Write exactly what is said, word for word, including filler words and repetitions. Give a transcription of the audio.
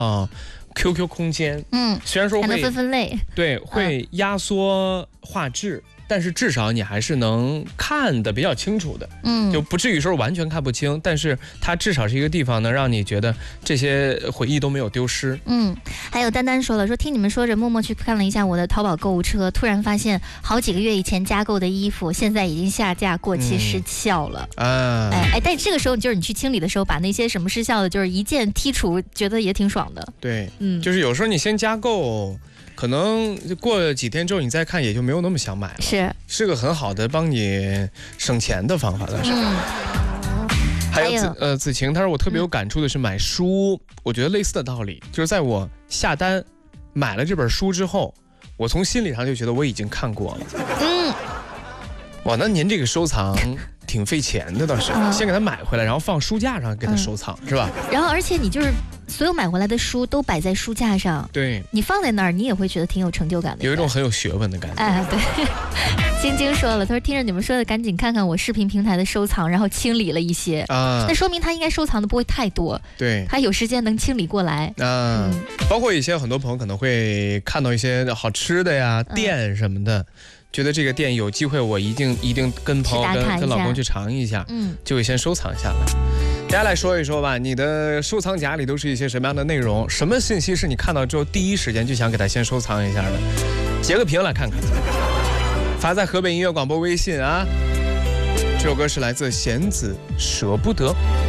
啊、Q Q 空间， 嗯， 虽然说会还能分分类， 对会压缩画质。但是至少你还是能看得比较清楚的， 嗯， 就不至于说完全看不清，但是它至少是一个地方能让你觉得这些回忆都没有丢失。 嗯，还有丹丹说了，说听你们说着，默默去看了一下我的淘宝购物车，突然发现好几个月以前加购的衣服，现在已经下架过期失效了。 嗯、啊， 哎哎，但这个时候就是你去清理的时候，把那些什么失效的，就是一键剔除，觉得也挺爽的。 对， 嗯， 就是有时候你先加购。可能过几天之后你再看也就没有那么想买了， 是是个很好的帮你省钱的方法，倒是。 嗯， 还有子呃子晴，他说我特别有感触的是买书，嗯、我觉得类似的道理，就是在我下单买了这本书之后，我从心理上就觉得我已经看过了。 嗯， 哇，那您这个收藏挺费钱的倒是，嗯、先给它买回来，然后放书架上给它收藏，嗯、是吧？ 然后而且你就是所有买回来的书都摆在书架上， 对， 你放在那儿，你也会觉得挺有成就感的， 有一种很有学问的感觉。 哎，对。晶晶说了，他说听着你们说的，赶紧看看我视频平台的收藏，然后清理了一些啊，那说明他应该收藏的不会太多， 对， 他有时间能清理过来啊。嗯、包括一些很多朋友可能会看到一些好吃的呀、嗯、店什么的。觉得这个店有机会，我一定一定跟朋友跟跟老公去尝一下，嗯，就会先收藏下来。大家来说一说吧，你的收藏夹里都是一些什么样的内容？什么信息是你看到之后第一时间就想给它先收藏一下的？截个屏来看看，发在河北音乐广播微信啊。这首歌是来自弦子舍不得。